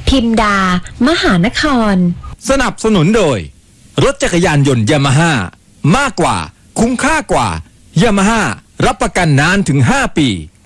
พิมดามหานครสนับสนุนโดยรถจักรยานยนต์ยามาฮ่ามากกว่าคุ้มค่ากว่ายามาฮ่ารับประกันนานถึง5 ปี